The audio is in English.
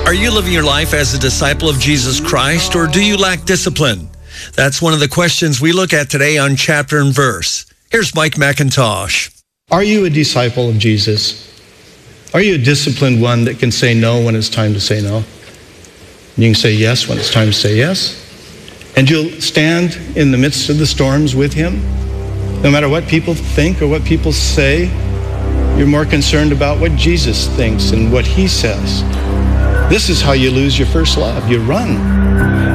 Are you living your life as a disciple of Jesus Christ, or do you lack discipline? That's one of the questions we look at today on Chapter and Verse. Here's Mike McIntosh. Are you a disciple of Jesus? Are you a disciplined one that can say no when it's time to say no? You can say yes when it's time to say yes. And you'll stand in the midst of the storms with him. No matter what people think or what people say, you're more concerned about what Jesus thinks and what he says. This is how you lose your first love. You run.